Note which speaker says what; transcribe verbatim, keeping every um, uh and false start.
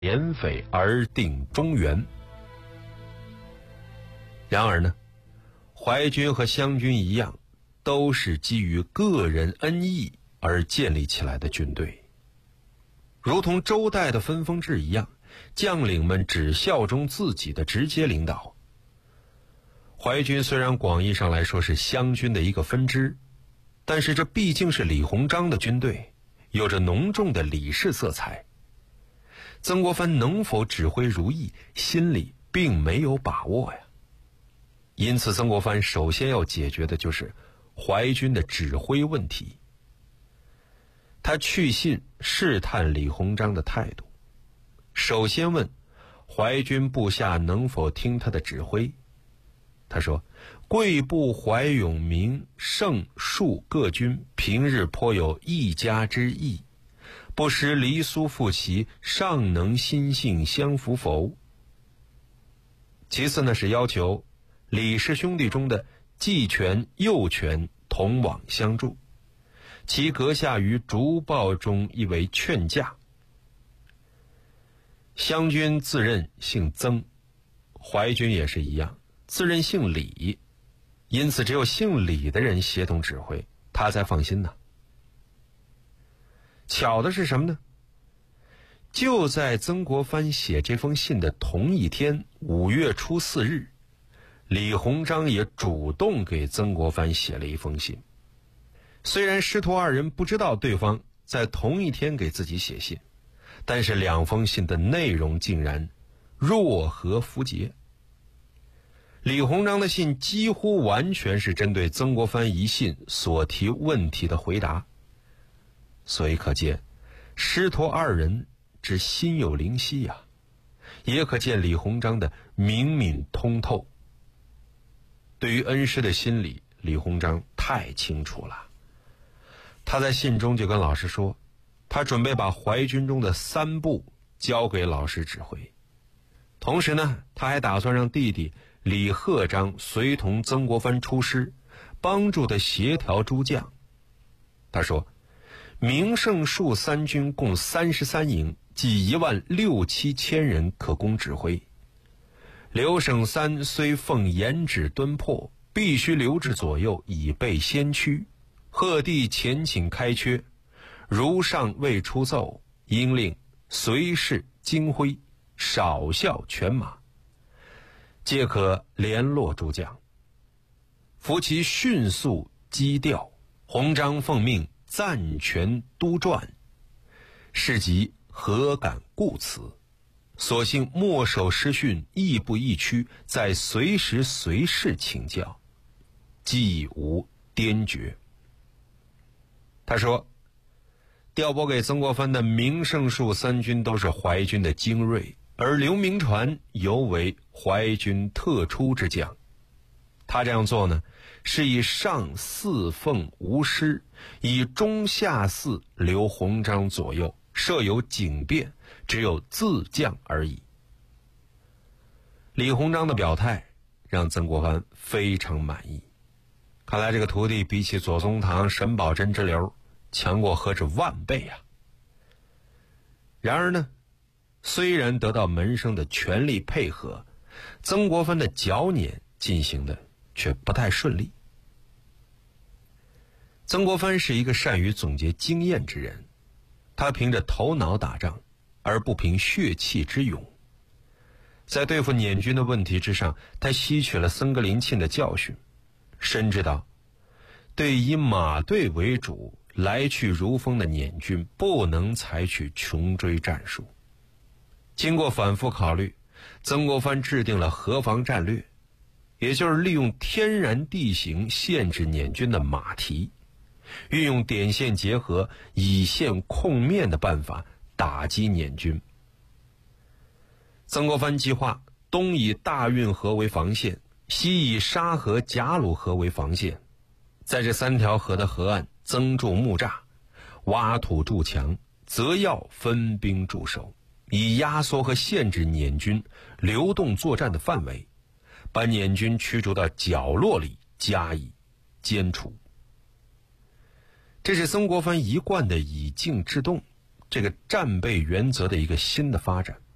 Speaker 1: 联匪而定中原。然而呢，淮军和湘军一样，都是基于个人恩义而建立起来的军队。如同周代的分封制一样，将领们只效忠自己的直接领导。淮军虽然广义上来说是湘军的一个分支，但是这毕竟是李鸿章的军队，有着浓重的李氏色彩。曾国藩能否指挥如意，心里并没有把握呀。因此曾国藩首先要解决的就是淮军的指挥问题。他去信试探李鸿章的态度，首先问淮军部下能否听他的指挥。他说，贵部淮永明盛数各军平日颇有一家之意，不识离苏复齐，尚能心性相符否？其次呢，是要求李氏兄弟中的季全、右全同往相助，其阁下于竹报中亦为劝驾。湘军自认姓曾，淮军也是一样，自认姓李，因此只有姓李的人协同指挥，他才放心呢。巧的是什么呢？就在曾国藩写这封信的同一天，五月初四日，李鸿章也主动给曾国藩写了一封信。虽然师徒二人不知道对方在同一天给自己写信，但是两封信的内容竟然若合符节。李鸿章的信几乎完全是针对曾国藩一信所提问题的回答，所以可见师徒二人之心有灵犀呀、啊，也可见李鸿章的明敏通透。对于恩师的心理，李鸿章太清楚了。他在信中就跟老师说，他准备把淮军中的三部交给老师指挥，同时呢，他还打算让弟弟李鹤章随同曾国藩出师，帮助他协调诸将。他说，明胜数三军共三十三营，计一万六七千人可供指挥。刘省三虽奉严旨敦迫，必须留至左右，以备先驱。贺帝前请开缺，如上未出奏，应令随侍精徽，少校全马，皆可联络诸将，扶其迅速击调。鸿章奉命暂权督撰，是即何敢顾此？所幸墨守师训，亦步亦趋，在随时随事请教，既无颠厥。他说，调拨给曾国藩的明胜数三军都是淮军的精锐，而刘铭传尤为淮军特出之将。他这样做呢，是以上四奉无师，以中下四留鸿章左右，设有警变，只有自将而已。李鸿章的表态让曾国藩非常满意，看来这个徒弟比起左宗棠、沈葆桢之流强过何止万倍啊！然而呢，虽然得到门生的全力配合，曾国藩的剿捻进行的却不太顺利。曾国藩是一个善于总结经验之人，他凭着头脑打仗，而不凭血气之勇。在对付捻军的问题之上，他吸取了僧格林沁的教训，深知道对以马队为主来去如风的捻军不能采取穷追战术。经过反复考虑，曾国藩制定了河防战略，也就是利用天然地形限制捻军的马蹄，运用点线结合、以线控面的办法打击捻军。曾国藩计划东以大运河为防线，西以沙河、贾鲁河为防线，在这三条河的河岸增筑木栅，挖土筑墙，择要分兵驻守，以压缩和限制捻军流动作战的范围，把捻军驱逐到角落里加以歼除。这是曾国藩一贯的以静制动这个战备原则的一个新的发展。